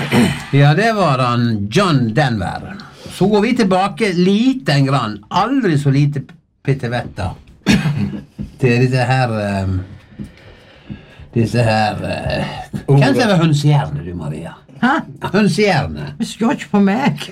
Ja, det var han John Denver. Så går vi tilbake liten grann, aldri så lite pitevetta, til disse her Hvem som var hønsehjerne, du, Maria? Hæ? Hønsehjerne. Du skal ikke på meg.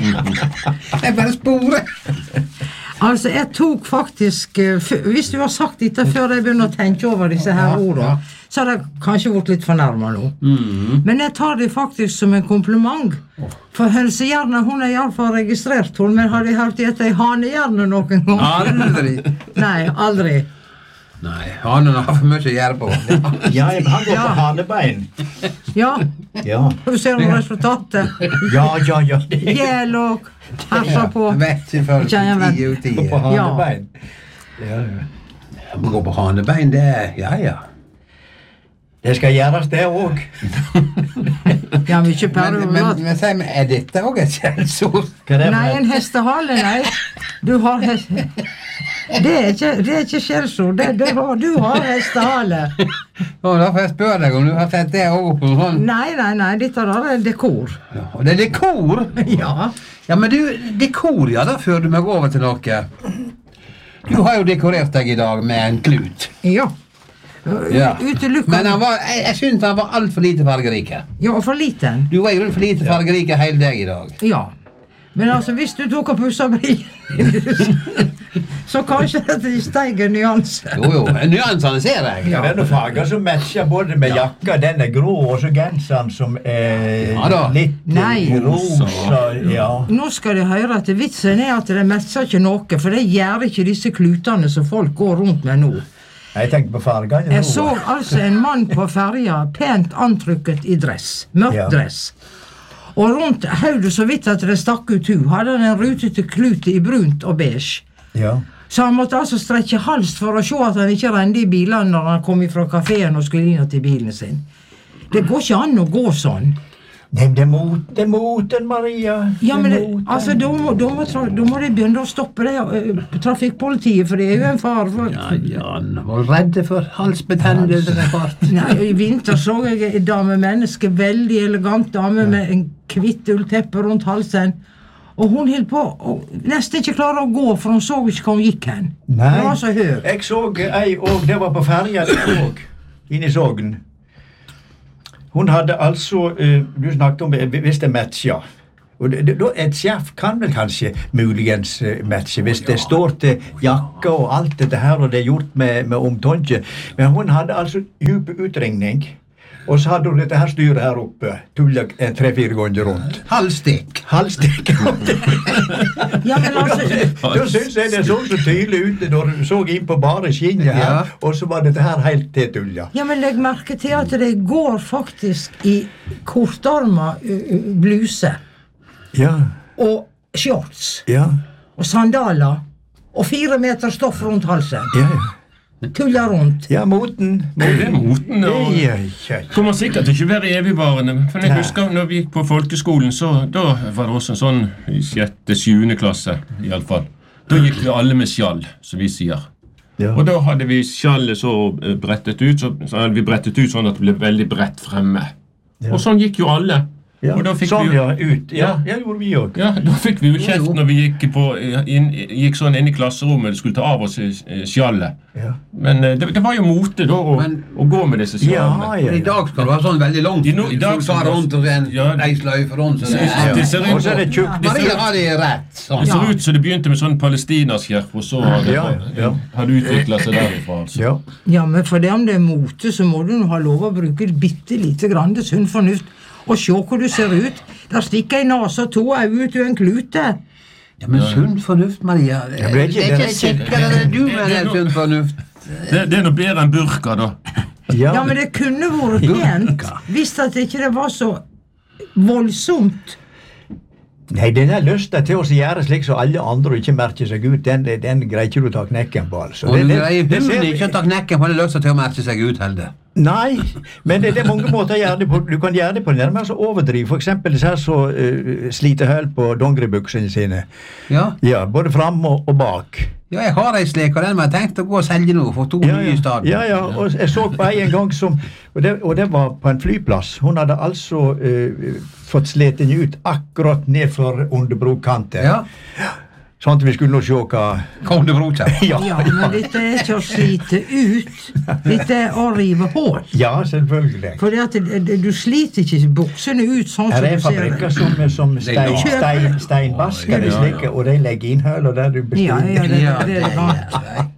Jeg bare sporer. Altså, jeg tok faktisk, hvis du har sagt dette før jeg begynner å tenke over disse her ordene, så har jeg kanskje vært litt fornærmet nå. Men jeg tar det faktisk som en kompliment. For hønsehjerne, hun er i alle fall registrert, men har de hørt etter en hanehjerne noen gang? Aldri. Nei, aldri. Nei, hanen har for mye å gjøre på. Ja, han går på hanebein. Ja, Ja. du ser noe resultatet. Ja. Gjel og herser på. Vet ikke før Kjenner jeg vet. 10 ut 10. Gå på hanebein. Ja. Gå på hanebein, det ja. Det skal gjøres det også. Ja, mye perioder. Men sier vi, er dette også et kjensord? Hva er det Nei, for en hestehale, nei. Du har Det er ikke skjellsord. Du har hestehale. Da får jeg spørre deg om du har sett det også på sånn. Nei, dette der er dekor. Ja, og det er dekor? Ja. Ja, men du, dekor, ja, da fører du meg over til noe. Du har jo dekorert deg i dag med en klut. Ja. Ja. Utelukket. Men jeg synes han var alt for lite fargerike. Ja, og for liten. Du var jo for lite fargerike hele deg i dag. Ja. Men altså, hvis du tok og pusset brillene, så kanskje det steg en nyanse. Jo, nyansene ser jeg. Ja, det er noen farger som matcher både med jakka, den er grå, og så genseren som er litt rosa. Ja. Nå skal de høre at vitsen er at det messer ikke noe, for det gjør ikke disse klutene som folk går rundt med nå. Jeg tenker på fargene nå. Jeg så altså en mann på ferja, pent antrykket i dress, mørk dress. Og rundt hodet så vidt at det stakk ut hadde han en rutete klute i brunt og beige. Ja. Så han måtte altså strekke halst for å se at han ikke rende i bilene når han kom fra kaféen og skulle inn til bilen sin. Det går ikke an å gå sånn. Nei, det er moten, Maria. Ja, men altså, da må de begynne å stoppe det, trafikkpolitiet, for det er jo en far for... Ja, han var redde for halsbetennelse. Nei, i vinter så jeg en damemenneske, veldig elegant dame med en kvitt ullteppe rundt halsen, og hun hilt på å nesten ikke klare å gå, for hun så ikke hva hun gikk hen. Nei, det var så høy. Jeg så ei, og det var på ferja, det også, inne i Sogn. Hun hadde altså, du snakket om hvis det matcher, og et sjef kan vel kanskje muligens matche, hvis det står til jakka og alt dette her, og det er gjort med omtanke, men hun hadde altså djup utringning, og så hadde hun dette her styret her oppe, tullet 3-4 ganger rundt. Halvstikk. Ja, men altså... Da synes jeg det så tydelig ut når du så inn på bare skinnet her, og så var dette her helt til tullet. Ja, men legg merke til at det går faktisk i kortarma bluse. Ja. Og shorts. Ja. Og sandaler. Og 4 meter stoff rundt halsen. Ja. Tuller rundt. Ja, moten. Det er moten, og kommer sikkert ikke være evigvarende. For jeg husker når vi gikk på folkeskolen, så da var det også en sånn i 6.-7. klasse, i alle fall. Da gikk vi alle med skjall, som vi sier. Ja. Og da hadde vi skjallet så brettet ut, så hadde vi brettet ut sånn at det ble veldig bredt fremme. Ja. Og sånn gikk jo alle. Ja, og da fikk sånn vi jo, ut. Ja, det gjorde vi også. Ja, da fikk vi jo kjeft når vi gikk sånn inn i klasserommet og skulle ta av oss skjallet. Ja. Men det var jo mote da å gå med disse skjallene. Ja. I dag skal det være sånn veldig langt. I dag skal det rundt og en sløyfe rundt. Og så er det tjukt. Maria har det rett. Det ser ut som det begynte med sånn palestinaskjerf, og så har det utviklet seg derifra. Altså. Ja, men for det om det er mote, så må du ha lov å bruke bitte lite grann det sunn fornuft. Og se hvor du ser ut. Der stikker en nase og 2 øyne ut i en klute. Ja, men sunn fornuft, Maria. Det er ikke sikkert at du mener sunn fornuft. Det er noe bedre enn burka, da. Ja, men det kunne vært pent hvis at ikke det var så voldsomt. Nei, den er lyst til å gjøre slik så alle andre ikke merker seg ut. Den greier ikke du å ta knekken på, altså. Og du greier hunden ikke å ta knekken på den lyst til å merke seg ut, Helde. Nei, men det mange måter å gjøre det på. Du kan gjøre det på nærmere så overdriv. For eksempel disse her så sliter høl på dongeribuksene sine. Ja. Ja, både fram og bak. Ja, jeg har en slik, og den har jeg tenkt å gå og selge nå for 2 nye stadion. Ja, og jeg så på en gang som, og det var på en flyplass. Hun hadde altså fått slet den ut akkurat ned for underbrokantet. Ja. Sånn at vi skulle nå se hva... Underbrokantet. Ja, men dette ikke å slite ut. Dette å rive hål. Ja, selvfølgelig. Fordi at du sliter ikke buksene ut sånn som Her du ser fabrikker som steinvasker, og de legger inn høl, og der du bestiller. Ja, det rart.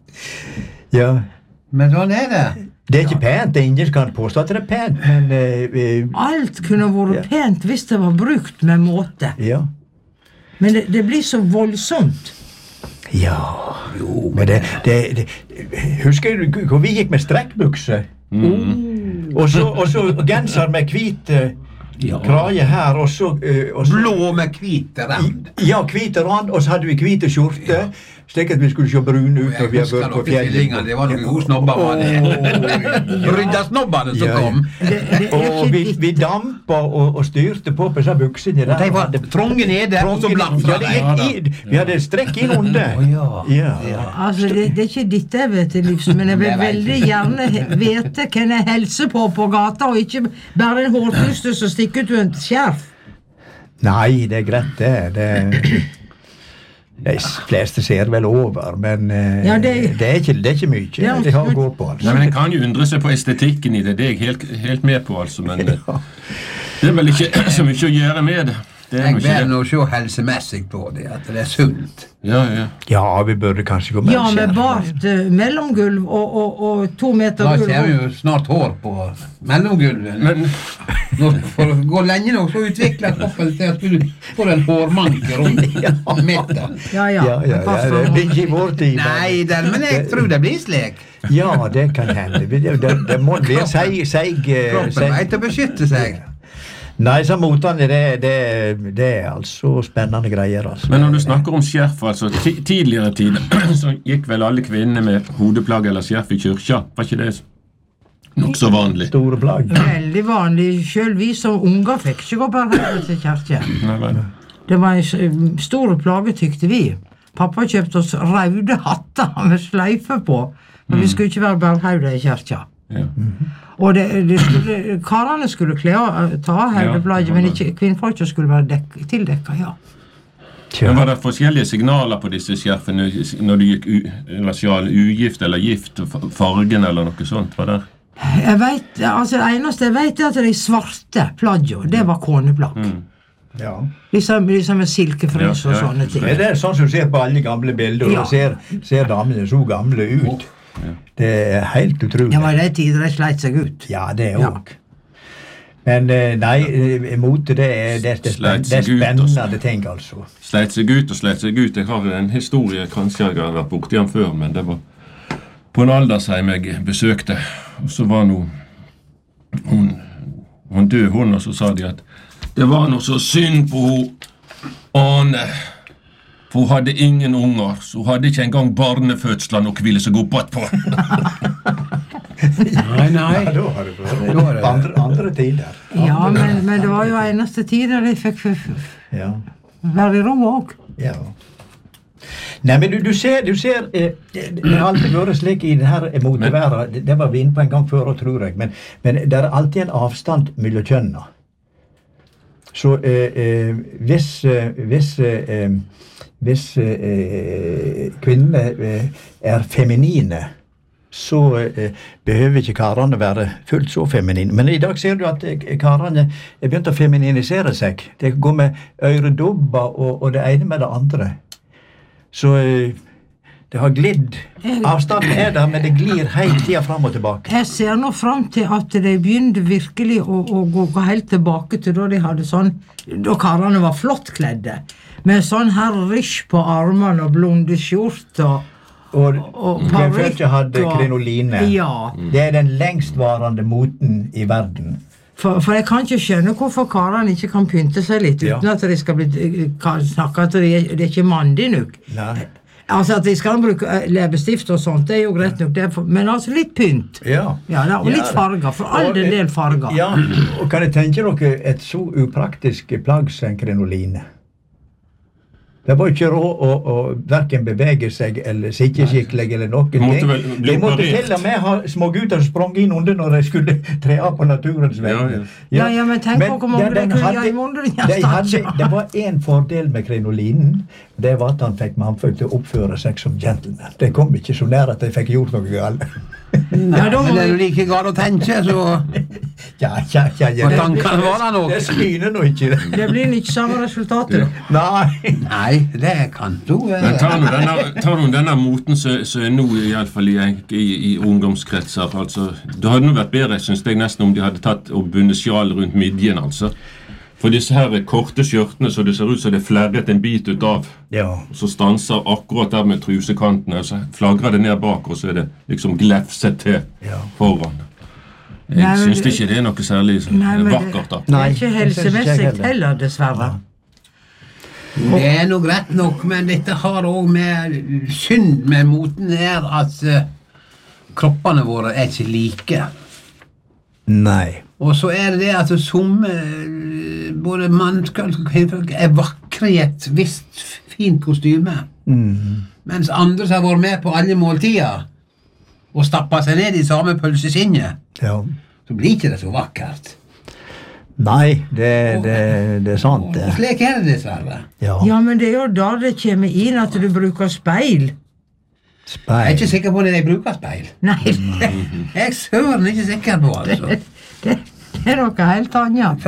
Ja. Men sånn det. Det ikke pent, det ingen kan påstå at det pent, men... Alt kunne vært pent hvis det var brukt med måte. Ja. Men det blir så voldsomt. Ja, men det husker du hvor vi gikk med strekkbukser? Og så genser med hvit kraje her, og så blå med hvit rand. Ja, hvit rand, og så hadde vi hvite skjorte, slik at vi skulle se brune ut når vi har vært på fjellet. Det var noen gode snobber, var det. Ryddasnobberne som kom. Og vi dampa og styrte på disse buksene der. De var tronge nede, og så blank fra deg. Vi hadde strekk inn under. Ja. Altså, det ikke ditt jeg vet i livs, men jeg vil veldig gjerne vite hvem jeg helser på gata, og ikke bare en hårpuste som stikker ut en skjerf. Nei, det greit det. De fleste ser vel over, men det er ikke mye. Det har å gå på, altså. Nei, men en kan jo undre seg på estetikken i det. Det er jeg helt med på, altså. Men det er vel ikke så mye å gjøre med det. Jeg ber nå se helsemessig på det, at det er sunt. Ja, vi burde kanskje gå med. Ja, med bart mellomgulv og 2 meter da gulv. Da kommer jo snart hår på mellomgulvet. Men for å gå lenge nok, så utvikler kroppen til at du får en hårmanke rundt midten. Ja, det blir ikke i vår tid. Nei, men jeg tror det blir slik. Ja, det kan hende. Det må bli seig. Kroppen vet å beskytte seg. Nei, så motene, det er altså spennende greier, altså. Men når du snakker om skjerf, altså, tidligere tid, så gikk vel alle kvinnene med hodeplagg eller skjerf i kyrkja. Var ikke det nok så vanlig? Store plagg. Veldig vanlig. Selv vi som unger fikk ikke gå bare her til kyrkja. Det var en store plage, tykte vi. Pappa kjøpte oss røde hatter med sløyfe på, men vi skulle ikke være barhaude i kyrkja. Ja. Og karene skulle ta høydeplagget, men ikke kvinnfolk skulle være tildekket, ja. Men var det forskjellige signaler på disse skjerfene når du gikk ugift eller gift, fargen eller noe sånt, var det? Jeg vet, altså det eneste jeg vet er at de svarte plagget, det var koneplagg. Ja. Liksom med silkefrøs og sånne ting. Det er sånn som du ser på alle gamle bilder, og ser damene så gamle ut. Det er helt utrolig. Det var det tider de sleit seg ut. Ja, det er også. Men nei, mote det er spennende ting, altså. Sleit seg ut. Jeg har en historie, kanskje jeg har vært borti han før, men det var på en aldersheim jeg besøkte, og så var hun død, og så sa de at det var noe så synd på Ane. For hun hadde ingen unger, så hun hadde ikke engang barnefødsler og ville seg opp på. Nei. Ja, da har det vært andre tider. Ja, men det var jo eneste tider de fikk være i ro også. Ja. Nei, men du ser, det har alltid vært slik i denne moteværet, det var vi inne på en gang før, tror jeg, men det er alltid en avstand mellom kjønnene. Så hvis kvinnene er feminine, så behøver ikke karene være fullt så feminine. Men i dag ser du at karene er begynt å femininisere seg. Det går med øredobber og det ene med det andre. Så det har glidd. Avstanden er der, men det glir hele tiden fram og tilbake. Jeg ser nå fram til at de begynte virkelig å gå helt tilbake til da de hadde sånn, da karene var flottkledde, med sånn her rysj på armene og blonde skjort og parykk hadde krinoline. Ja. Det er den lengstvarende moten i verden. For jeg kan ikke skjønne hvorfor karene ikke kan pynte seg litt uten at de skal bli snakket at det er ikke mandig nok. Nei. Altså at de skal bruke leppestift og sånt, det er jo greit nok, men altså litt pynt. Ja. Og litt farger, for all del farger. Ja, og kan jeg tenke dere et så upraktisk plagg som en krinoline? Det var ikke råd å hverken bevege seg eller sitte skikkelig eller noen ting. De måtte til og med ha små gutter som sprang inn under når de skulle tre av på naturens vei. Ja, men tenk på hvor mange de kunne gjøre i munnen. Det var en fordel med krinolinen, det var at han fikk mannfolk til å oppføre seg som gentleman. Det kom ikke så nær at de fikk gjort noe galt. Nei, men det er jo like galt å tenke, så... Ja. Og tankene var det nok. Det skyner nå ikke. Det blir ikke samme resultater. Nei, det kan du. Men tar du denne moten så er nå i alle fall i ungdomskretser, altså, det hadde nå vært bedre, synes jeg nesten, om de hadde tatt og bundet sjal rundt midjen, altså. For disse her korte skjørtene, så det ser ut som det flerret en bit ut av, så stanser akkurat der med trusekantene, så flagrer det ned bak, og så er det liksom glefset til foran. Jeg synes ikke det er noe særlig vakkert da. Det er ikke helsemessig heller, dessverre. Det er nok rett nok, men dette har også med synd med moten at kroppene våre er ikke like. Nei. Og så er det at som både mannskap og kvinnfolk er vakre i et visst fint kostyme. Mens andre som har vært med på alle måltider og stappet seg ned i samme pølseskinnet, så blir ikke det så vakkert. Nei, det er sant det. Og slik er det dessverre. Ja, men det er jo da det kommer inn at du bruker speil. Jeg er ikke sikker på det jeg bruker speil. Nei. Jeg er søren ikke sikker på, altså. Det er noe helt annet.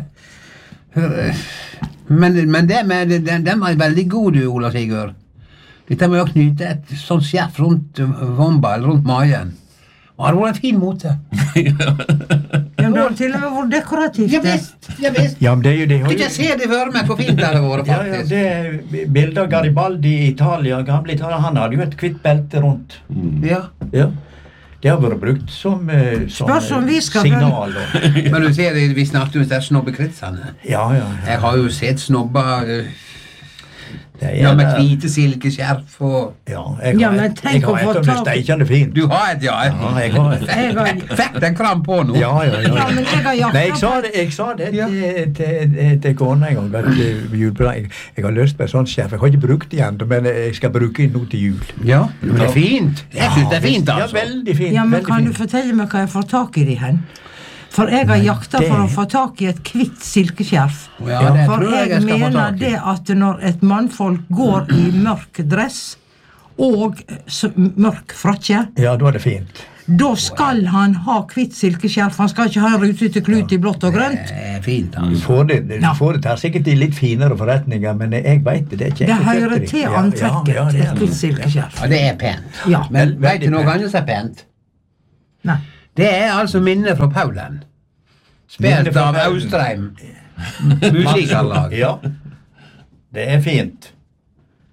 Men den var veldig god, du, Ola Sigurd. Dette med å knyte et sånt skjerf rundt vomba, eller rundt magen. Og det var en fin måte. Ja, men det var til og med hvor dekorativt det. Ja, visst. Ja, men det er jo det. Jeg ser det for meg hvor fint det hadde vært, faktisk. Ja, det er bilder av Garibaldi i Italia, gamle Italia, han hadde jo et kvitt belte rundt. Ja. Det har vært brukt som signal. Men du ser, vi snakket om disse snobbekretsene. Ja. Jeg har jo sett snobber med hvite silkeskjerf og... men tenk å få tak... steikende fint. Du har et, jeg har et. Fikk den kram på nå? Ja, men jeg har jakta på... Jeg sa det til kona en gang, jeg har lyst på et sånt skjerf. Jeg har ikke brukt det igjen, men jeg skal bruke det nå til jul. Ja, det er fint. Jeg synes det er fint, altså. Ja, veldig fint. Ja, men kan du fortelle meg hva jeg får tak i de hen? For jeg har jakta for å få tak i et kvitt silkeskjerf. For jeg mener det at når et mannfolk går i mørk dress og mørk frakke, da er det fint. Da skal han ha kvitt silkeskjerf. Han skal ikke ha en rutete klut i blått og grønt. Det er fint, Du får det der sikkert i litt finere forretninger, men jeg vet det er ikke... Det hører til antrekket, et kvitt silkeskjerf. Ja, det er pent. Men vet du noe annet som er pent? Nei. Det er altså minnet fra Paulen. Spilt av Austrheim. Musikerlag. Ja, det er fint.